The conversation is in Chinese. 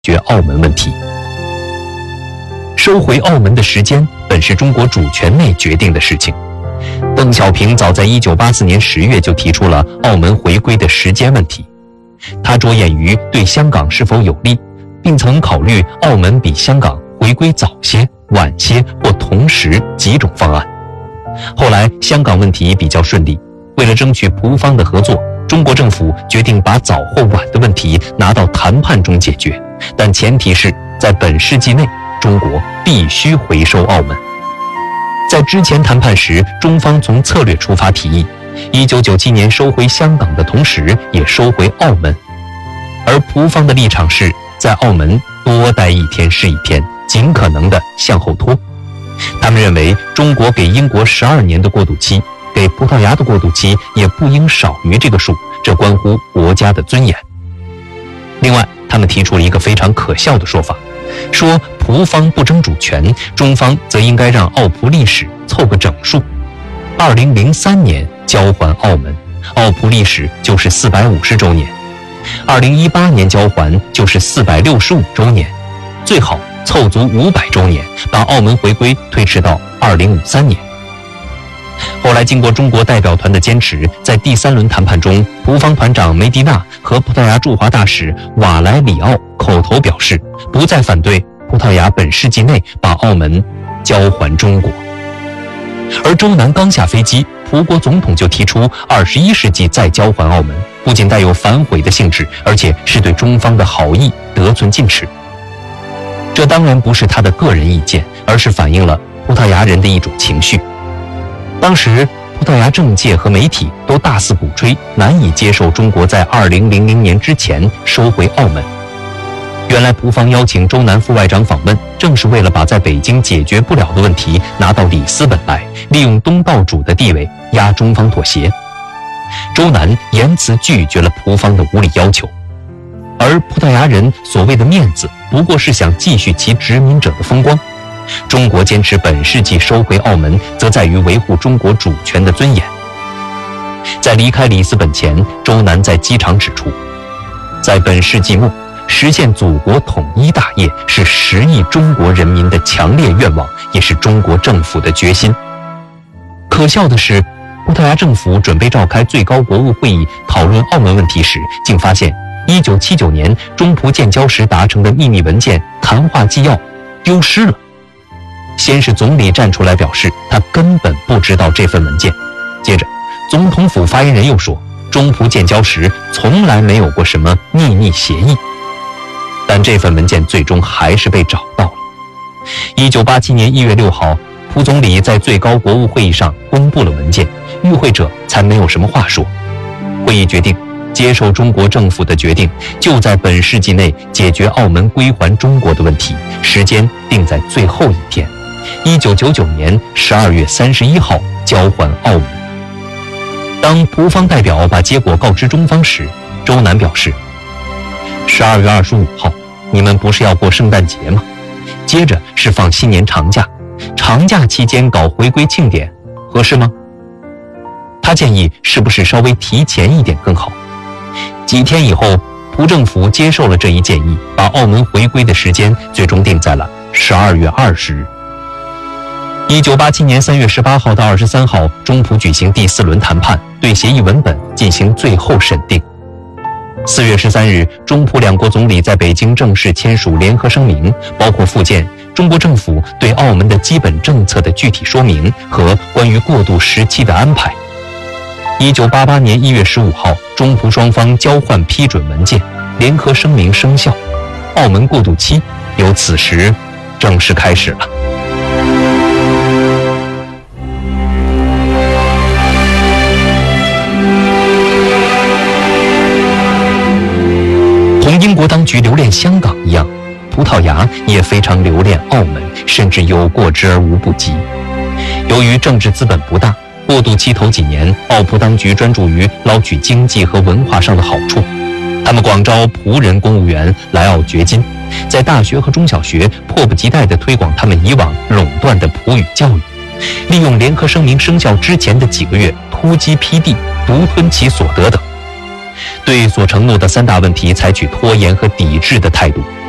决澳门问题。收回澳门的时间本是中国主权内决定的事情。邓小平早在1984年10月就提出了澳门回归的时间问题，他着眼于对香港是否有利，并曾考虑澳门比香港回归早些、晚些或同时几种方案。后来香港问题比较顺利，为了争取葡方的合作，中国政府决定把早或晚的问题拿到谈判中解决，但前提是在本世纪内中国必须回收澳门。在之前谈判时，中方从策略出发提议1997年收回香港的同时也收回澳门，而葡方的立场是在澳门多待一天是一天，尽可能的向后拖。他们认为中国给英国12年的过渡期，给葡萄牙的过渡期也不应少于这个数，这关乎国家的尊严。另外，他们提出了一个非常可笑的说法，说葡方不争主权，中方则应该让澳葡历史凑个整数。2003年交还澳门，澳葡历史就是450周年；2018年交还就是465周年，最好凑足500周年，把澳门回归推迟到2053年。后来经过中国代表团的坚持，在第3轮谈判中，葡方团长梅迪纳和葡萄牙驻华大使瓦莱里奥口头表示不再反对葡萄牙本世纪内把澳门交还中国。而周南刚下飞机，葡国总统就提出21世纪再交还澳门，不仅带有反悔的性质，而且是对中方的好意得寸进尺。这当然不是他的个人意见，而是反映了葡萄牙人的一种情绪。当时葡萄牙政界和媒体都大肆鼓吹难以接受中国在2000年之前收回澳门。原来葡方邀请周南副外长访问，正是为了把在北京解决不了的问题拿到里斯本来，利用东道主的地位压中方妥协。周南严词拒绝了葡方的无理要求，而葡萄牙人所谓的面子不过是想继续其殖民者的风光。中国坚持本世纪收回澳门，则在于维护中国主权的尊严。在离开里斯本前，周南在机场指出，在本世纪末实现祖国统一大业是10亿中国人民的强烈愿望，也是中国政府的决心。可笑的是，葡萄牙政府准备召开最高国务会议讨论澳门问题时，竟发现1979年中葡建交时达成的秘密文件谈话纪要丢失了。先是总理站出来表示他根本不知道这份文件，接着总统府发言人又说中葡建交时从来没有过什么秘密协议。但这份文件最终还是被找到了。1987年1月6号，葡总理在最高国务会议上公布了文件，与会者才没有什么话说。会议决定接受中国政府的决定，就在本世纪内解决澳门归还中国的问题，时间定在最后一天，1999年12月31号交还澳门。当葡方代表把结果告知中方时，周南表示，12月25号你们不是要过圣诞节吗？接着是放新年长假，长假期间搞回归庆典合适吗？他建议是不是稍微提前一点更好。几天以后，葡政府接受了这一建议，把澳门回归的时间最终定在了12月20日。1987年3月18号到23号，中葡举行第4轮谈判，对协议文本进行最后审定。4月13日，中葡两国总理在北京正式签署联合声明，包括附件中国政府对澳门的基本政策的具体说明和关于过渡时期的安排。1988年1月15号，中葡双方交换批准文件，联合声明生效，澳门过渡期由此时正式开始了。同英国当局留恋香港一样，葡萄牙也非常留恋澳门，甚至有过之而无不及。由于政治资本不大，过渡期头几年，澳葡当局专注于捞取经济和文化上的好处。他们广招葡人公务员来澳掘金，在大学和中小学迫不及待地推广他们以往垄断的葡语教育，利用联合声明生效之前的几个月突击批地，独吞其所得等。对所承诺的3大问题采取拖延和抵制的态度，